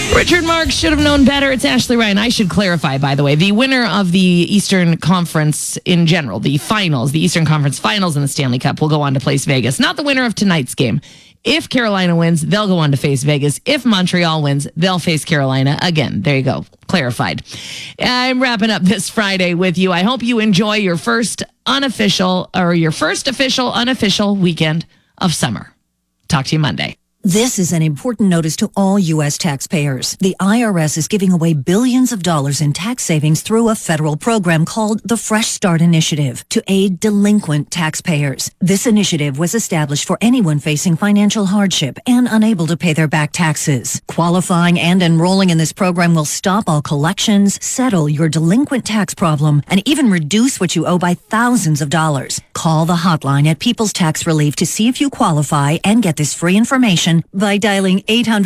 Richard Marks should have known better. It's Ashley Ryan. I should clarify, by the way, the winner of the Eastern Conference in general, the finals, the Eastern Conference finals in the Stanley Cup will go on to face Vegas. Not the winner of tonight's game. If Carolina wins, they'll go on to face Vegas. If Montreal wins, they'll face Carolina. Again, there you go. Clarified. I'm wrapping up this Friday with you. I hope you enjoy your first official unofficial weekend of summer. Talk to you Monday. This is an important notice to all U.S. taxpayers. The IRS is giving away billions of dollars in tax savings through a federal program called the Fresh Start Initiative to aid delinquent taxpayers. This initiative was established for anyone facing financial hardship and unable to pay their back taxes. Qualifying and enrolling in this program will stop all collections, settle your delinquent tax problem, and even reduce what you owe by thousands of dollars. Call the hotline at People's Tax Relief to see if you qualify and get this free information by dialing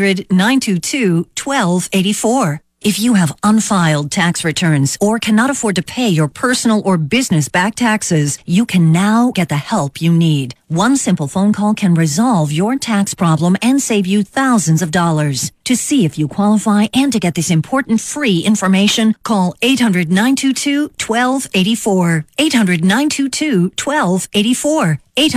800-922-1284. If you have unfiled tax returns or cannot afford to pay your personal or business back taxes, you can now get the help you need. One simple phone call can resolve your tax problem and save you thousands of dollars. To see if you qualify and to get this important free information, call 800-922-1284. 800-922-1284.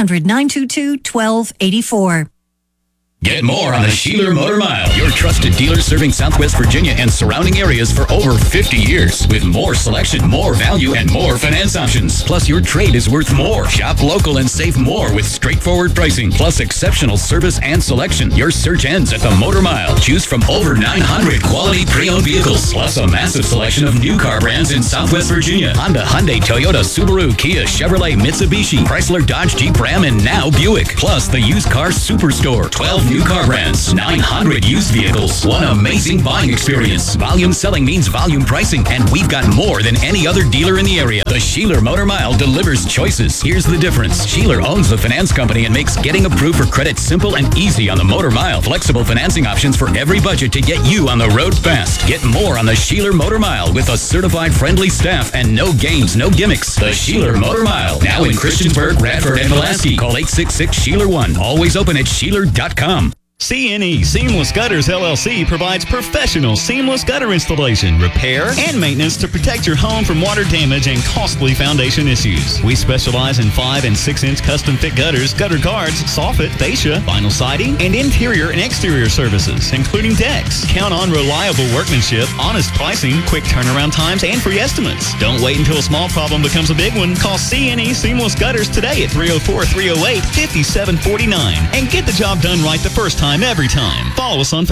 800-922-1284. Get more on the Sheeler Motor Mile, your trusted dealer serving Southwest Virginia and surrounding areas for over 50 years. With more selection, more value, and more finance options. Plus, your trade is worth more. Shop local and save more with straightforward pricing, plus exceptional service and selection. Your search ends at the Motor Mile. Choose from over 900 quality pre-owned vehicles, plus a massive selection of new car brands in Southwest Virginia. Honda, Hyundai, Toyota, Subaru, Kia, Chevrolet, Mitsubishi, Chrysler, Dodge, Jeep, Ram, and now Buick. Plus, the used car superstore. 12 new car brands, 900 used vehicles, one amazing buying experience. Volume selling means volume pricing, and we've got more than any other dealer in the area. The Sheeler Motor Mile delivers choices. Here's the difference. Sheeler owns the finance company and makes getting approved for credit simple and easy on the Motor Mile. Flexible financing options for every budget to get you on the road fast. Get more on the Sheeler Motor Mile with a certified friendly staff and no games, no gimmicks. The Sheeler Motor Mile, now in Christiansburg, Radford, and Pulaski. Call 866-SHEELER1. Always open at Sheeler.com. C&E Seamless Gutters LLC provides professional seamless gutter installation, repair, and maintenance to protect your home from water damage and costly foundation issues. We specialize in 5 and 6-inch custom fit gutters, gutter guards, soffit, fascia, vinyl siding, and interior and exterior services, including decks. Count on reliable workmanship, honest pricing, quick turnaround times, and free estimates. Don't wait until a small problem becomes a big one. Call C&E Seamless Gutters today at 304-308-5749 and get the job done right the first time, every time. Follow us on Facebook.